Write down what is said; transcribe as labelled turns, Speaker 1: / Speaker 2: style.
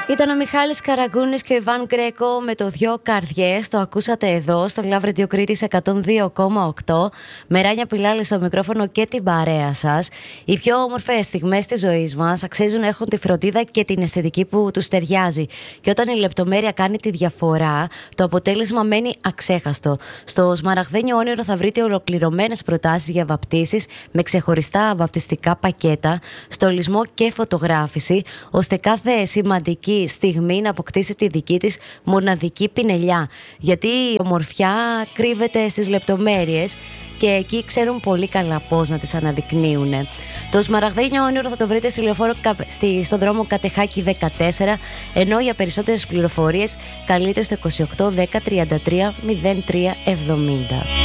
Speaker 1: Ήταν ο Μιχάλης Καραγκούνης και ο Ιβάν Γκρέκο με το «Δυο καρδιές». Το ακούσατε εδώ στο Love Radio Κρήτης 102,8. Με Ράνια Πιλάλη στο μικρόφωνο και την παρέα σας. Οι πιο όμορφες στιγμές της ζωής μας αξίζουν να έχουν τη φροντίδα και την αισθητική που τους ταιριάζει. Και όταν η λεπτομέρεια κάνει τη διαφορά, το αποτέλεσμα μένει αξέχαστο. Στο Σμαραγδένιο Όνειρο θα βρείτε ολοκληρωμένες προτάσεις για βαπτίσεις με ξεχωριστά βαπτιστικά πακέτα, στολισμό και φωτογράφηση, ώστε κάθε σημαντική στιγμή να αποκτήσει τη δική της μοναδική πινελιά. Γιατί η ομορφιά κρύβεται στις λεπτομέρειες και εκεί ξέρουν πολύ καλά πώς να τις αναδεικνύουν. Το Σμαραγδένιο Όνειρο θα το βρείτε στο δρόμο Κατεχάκη 14, ενώ για περισσότερες πληροφορίες καλείτε στο 28 10 33 03 70.